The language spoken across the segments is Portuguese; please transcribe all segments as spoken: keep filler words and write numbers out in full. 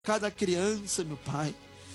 cada criança, meu Pai.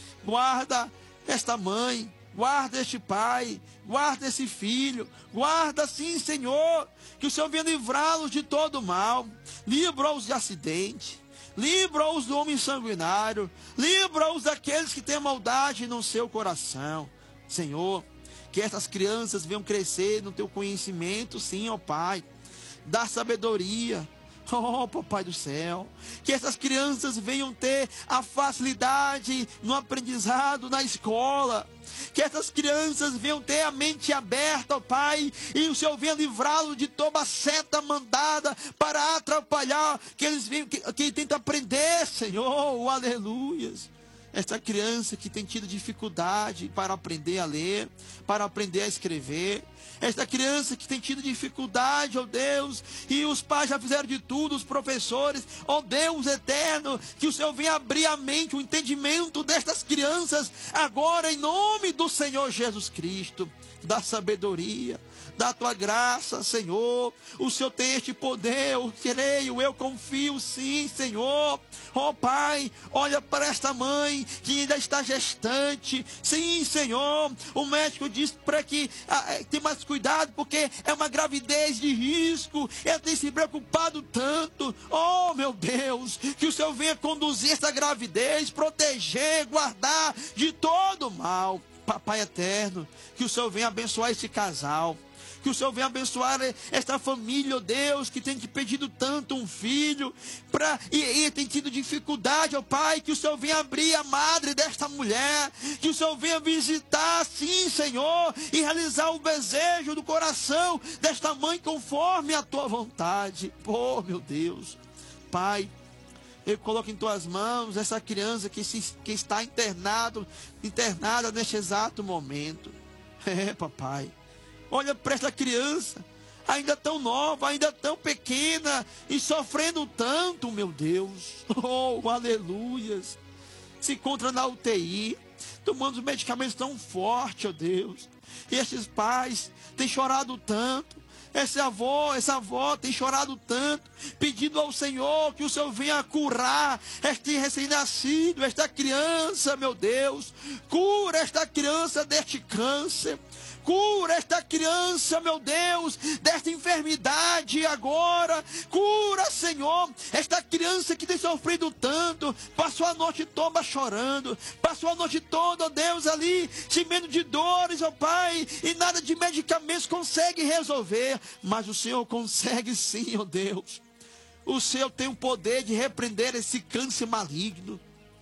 Guarda esta mãe, guarda este pai, guarda esse filho, guarda sim, Senhor, que o Senhor venha livrá-los de todo mal, livra-os de acidente, livra-os do homem sanguinário, livra-os daqueles que têm maldade no seu coração, Senhor, que essas crianças venham crescer no teu conhecimento, sim, ó Pai, da sabedoria. Oh, papai do céu, que essas crianças venham ter a facilidade no aprendizado na escola, que essas crianças venham ter a mente aberta, ó Pai, e o Senhor venha livrá-los de toda seta mandada para atrapalhar, que eles venham, que, que tentam aprender, Senhor, aleluias. Essa criança que tem tido dificuldade para aprender a ler, para aprender a escrever. Esta criança que tem tido dificuldade, ó Deus, e os pais já fizeram de tudo, os professores, ó Deus eterno, que o Senhor venha abrir a mente, o entendimento destas crianças, agora em nome do Senhor Jesus Cristo, da sabedoria, da tua graça, Senhor. O Senhor tem este poder, eu creio, eu confio sim, Senhor. Ó Pai, olha para esta mãe que ainda está gestante, sim, Senhor. O médico diz para que ah, tenha mais cuidado, porque é uma gravidez de risco, ela tem se preocupado tanto. Oh, meu Deus, que o Senhor venha conduzir essa gravidez, proteger, guardar de todo mal. Papai eterno, que o Senhor venha abençoar esse casal, que o Senhor venha abençoar esta família, ó Deus, que tem te pedido tanto um filho, pra, e, e tem tido dificuldade, ó Pai, que o Senhor venha abrir a madre desta mulher, que o Senhor venha visitar, sim, Senhor, e realizar o desejo do coração desta mãe conforme a tua vontade. Oh, meu Deus, Pai, eu coloco em tuas mãos essa criança que, se, que está internado, internada neste exato momento. É, papai, olha para essa criança, ainda tão nova, ainda tão pequena, e sofrendo tanto, meu Deus. Oh, aleluias. Se encontra na U T I, tomando os medicamentos tão fortes, ó Deus. E esses pais têm chorado tanto. Esse avô, essa avó tem chorado tanto, pedindo ao Senhor que o Senhor venha curar este recém-nascido, esta criança, meu Deus. Cura esta criança deste câncer. Cura esta criança, meu Deus, desta enfermidade agora. Cura, Senhor, esta criança que tem sofrido tanto. Passou a noite toda chorando. Passou a noite toda, ó Deus, ali, gemendo de dores, ó Pai. E nada de medicamentos consegue resolver. Mas o Senhor consegue sim, ó Deus. O Senhor tem o poder de repreender esse câncer maligno.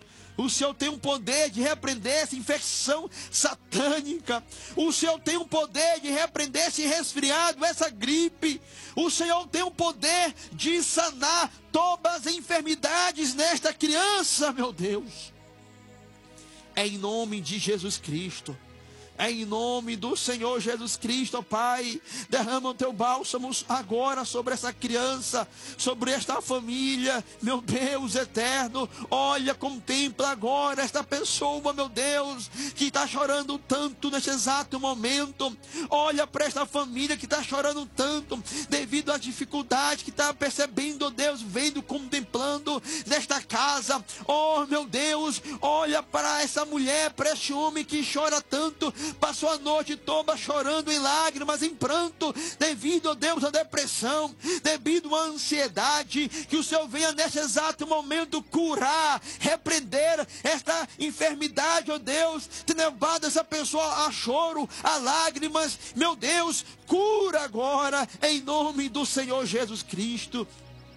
O Senhor tem um poder de repreender essa infecção satânica. O Senhor tem um poder de repreender esse resfriado, essa gripe. O Senhor tem o poder de sanar todas as enfermidades nesta criança, meu Deus. É em nome de Jesus Cristo. É em nome do Senhor Jesus Cristo, ó Pai. Derrama o teu bálsamo agora sobre essa criança, sobre esta família, meu Deus eterno. Olha, contempla agora esta pessoa, meu Deus, que está chorando tanto neste exato momento. Olha para esta família que está chorando tanto devido à dificuldade que está percebendo, ó Deus, vendo, contemplando nesta casa. Oh, meu Deus, olha para essa mulher, para este homem que chora tanto. Passou a noite toda chorando em lágrimas, em pranto, devido, ó Deus, à depressão, devido à ansiedade. Que o Senhor venha nesse exato momento curar, repreender esta enfermidade, ó Deus, ter levado essa pessoa a choro, a lágrimas. Meu Deus, cura agora, em nome do Senhor Jesus Cristo.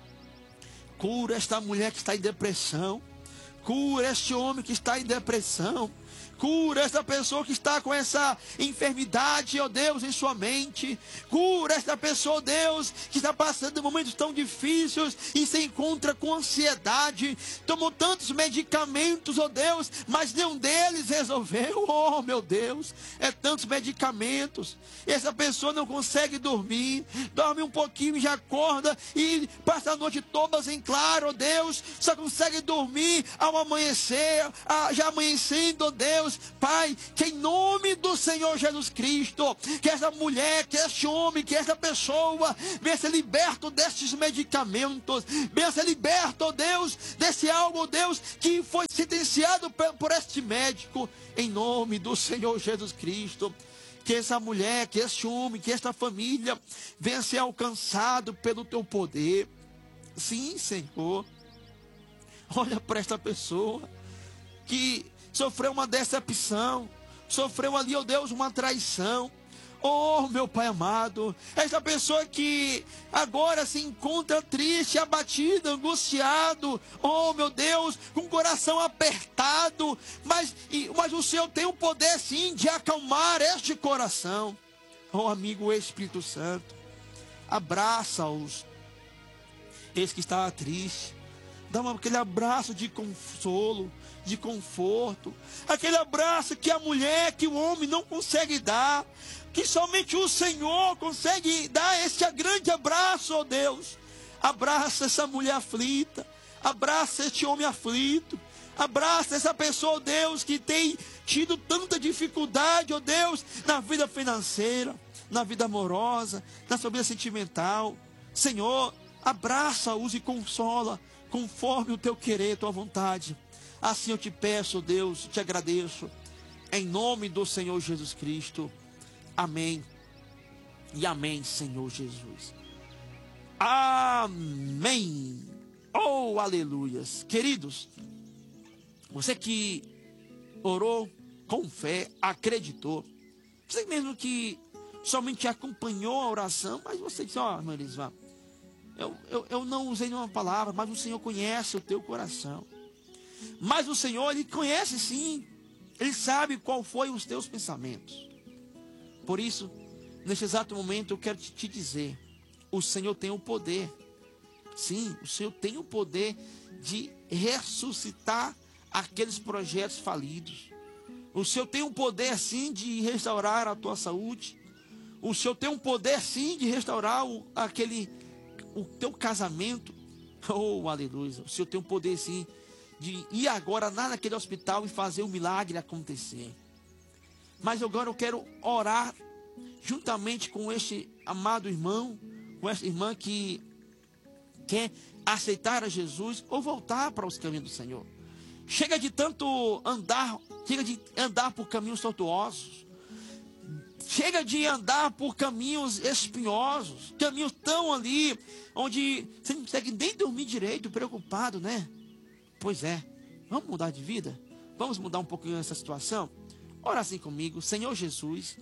Cura esta mulher que está em depressão. Cura este homem que está em depressão. Cura essa pessoa que está com essa enfermidade, ó Deus, em sua mente. Cura essa pessoa, ó Deus, que está passando momentos tão difíceis e se encontra com ansiedade. Tomou tantos medicamentos, ó Deus, mas nenhum deles resolveu. Oh, meu Deus, é tantos medicamentos. Essa pessoa não consegue dormir. Dorme um pouquinho e já acorda e passa a noite toda em claro, ó Deus. Só consegue dormir ao amanhecer, já amanhecendo, ó Deus. Deus, Pai, que em nome do Senhor Jesus Cristo, que essa mulher, que esse homem, que essa pessoa venha ser liberto desses medicamentos, venha ser liberto, ó Deus, desse algo, ó Deus, que foi sentenciado por, por este médico, em nome do Senhor Jesus Cristo. Que essa mulher, que esse homem, que esta família venha ser alcançado pelo teu poder. Sim, Senhor. Olha para esta pessoa que sofreu uma decepção, sofreu ali, ó Deus, uma traição. Oh, meu Pai amado, essa pessoa que agora se encontra triste, abatida, angustiado, oh, meu Deus, com o coração apertado, mas, mas o Senhor tem o poder, sim, de acalmar este coração. Oh, amigo Espírito Santo, abraça-os, esse que estava triste, dá uma, aquele abraço de consolo, de conforto, aquele abraço que a mulher, que o homem não consegue dar, que somente o Senhor consegue dar esse grande abraço, ó Deus. Abraça essa mulher aflita, abraça este homem aflito, abraça essa pessoa, ó Deus, que tem tido tanta dificuldade, ó Deus, na vida financeira, na vida amorosa, na sua vida sentimental. Senhor, abraça-os e consola, conforme o teu querer, tua vontade. Assim eu te peço, Deus, te agradeço, em nome do Senhor Jesus Cristo. Amém e amém, Senhor Jesus. Amém. Oh, aleluias. Queridos, você que orou com fé, acreditou, você mesmo que somente acompanhou a oração, mas você disse, ó, oh, irmã Elisva, eu, eu, eu não usei nenhuma palavra, mas o Senhor conhece o teu coração. Mas o Senhor, Ele conhece sim, Ele sabe qual foi os teus pensamentos. Por isso, neste exato momento, eu quero te dizer, o Senhor tem o poder, sim, o Senhor tem o poder de ressuscitar aqueles projetos falidos. O Senhor tem o poder, sim, de restaurar a tua saúde. O Senhor tem o poder, sim, de restaurar o, aquele, o teu casamento. Oh, aleluia. O Senhor tem o poder, sim, de ir agora lá naquele hospital e fazer o milagre acontecer. Mas agora eu quero orar juntamente com este amado irmão, com esta irmã que quer aceitar a Jesus ou voltar para os caminhos do Senhor. Chega de tanto andar, chega de andar por caminhos tortuosos. Chega de andar por caminhos espinhosos, caminhos tão ali, onde você não consegue nem dormir direito, preocupado, né? Pois é, vamos mudar de vida? Vamos mudar um pouquinho essa situação? Ora assim comigo, Senhor Jesus,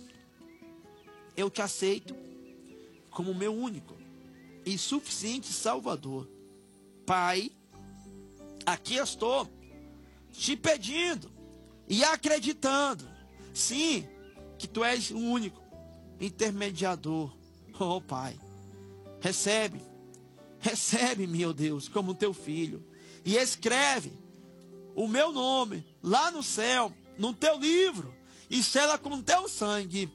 eu te aceito como meu único e suficiente Salvador. Pai, aqui estou te pedindo e acreditando, sim, que tu és o único intermediador. Oh, Pai, recebe, recebe, meu Deus, como teu filho e escreve o meu nome lá no céu, no teu livro, e sela com teu sangue.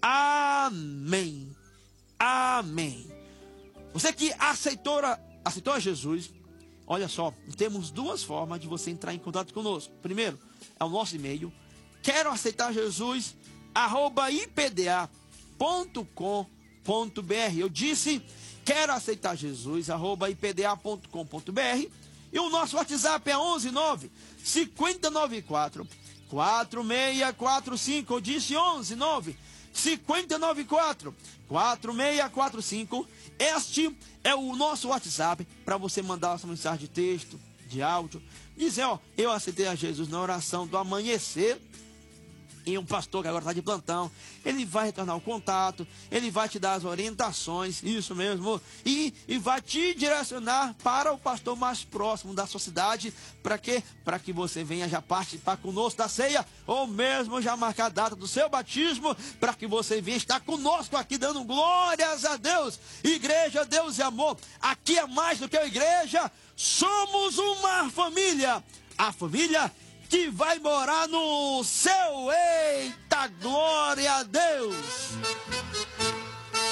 Amém. Amém. Você que aceitou a, aceitou a Jesus, olha só, temos duas formas de você entrar em contato conosco. Primeiro, é o nosso e-mail, quero aceitar Jesus, arroba i p d a ponto com ponto b r. Eu disse, quero aceitar Jesus, arroba i p d a ponto com ponto b r. E o nosso WhatsApp é onze nove cinco nove quatro quatro seis quatro cinco. Eu disse onze nove cinco nove quatro quatro seis quatro cinco. Este é o nosso WhatsApp para você mandar a sua mensagem de texto, de áudio, dizer, ó, eu aceitei a Jesus na oração do amanhecer. E um pastor que agora está de plantão, ele vai retornar o contato, ele vai te dar as orientações, isso mesmo, e, e vai te direcionar para o pastor mais próximo da sua cidade. Para quê? Para que você venha já participar conosco da ceia, ou mesmo já marcar a data do seu batismo, para que você venha estar conosco aqui dando glórias a Deus. Igreja, Deus e amor, aqui é mais do que a igreja, somos uma família, a família que vai morar no céu. Eita, glória a Deus!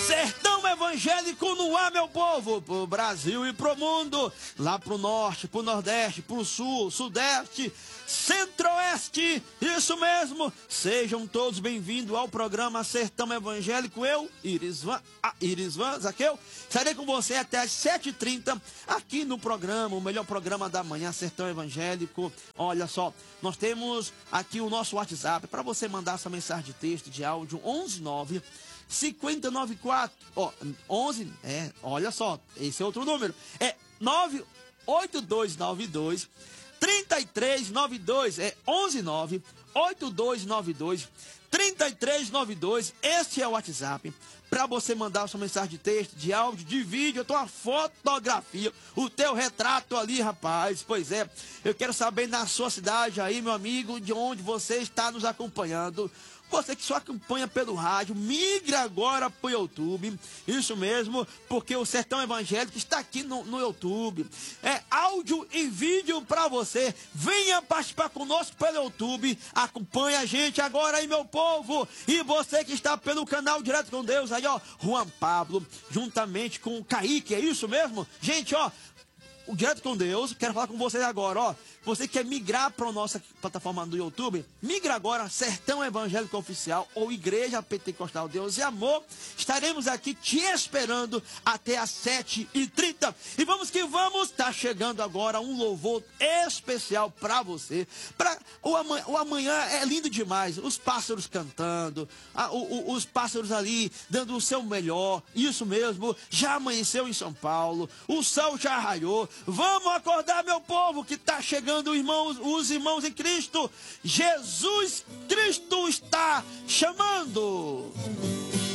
Sertão Evangélico no ar, meu povo, pro Brasil e pro mundo, lá pro norte, pro nordeste, pro sul, sudeste, centro-oeste, isso mesmo. Sejam todos bem-vindos ao programa Sertão Evangélico. Eu, Irisvan, ah, Irisvan Zaqueu, estarei com você até às sete e trinta aqui no programa, o melhor programa da manhã, Sertão Evangélico. Olha só, nós temos aqui o nosso WhatsApp para você mandar sua mensagem de texto, de áudio, onze nove cinquenta e nove quatro, ó, onze, é, olha só, esse é outro número, é nove oito dois nove dois três três nove dois, é onze nove oito dois nove dois três três nove dois, esse é o WhatsApp para você mandar sua mensagem de texto, de áudio, de vídeo, a tua fotografia, o teu retrato ali, rapaz. Pois é, eu quero saber na sua cidade aí, meu amigo, de onde você está nos acompanhando. Você que só acompanha pelo rádio, migre agora para o YouTube. Isso mesmo, porque o Sertão Evangélico está aqui no, no YouTube. É áudio e vídeo para você. Venha participar conosco pelo YouTube. Acompanhe a gente agora aí, meu povo. E você que está pelo canal Direto com Deus, aí ó, Juan Pablo, juntamente com o Kaique, é isso mesmo? Gente, ó, o Direto com Deus, quero falar com vocês agora, ó. Você quer migrar para a nossa plataforma do YouTube? Migra agora, Sertão Evangélico Oficial ou Igreja Pentecostal Deus e Amor. Estaremos aqui te esperando até às sete e trinta. E vamos que vamos, tá chegando agora um louvor especial para você. Pra, o, amanhã, o amanhã é lindo demais, os pássaros cantando, a, o, o, os pássaros ali dando o seu melhor, isso mesmo, já amanheceu em São Paulo, o sol já raiou. Vamos acordar, meu povo, que está chegando, irmãos, os irmãos em Cristo. Jesus Cristo está chamando.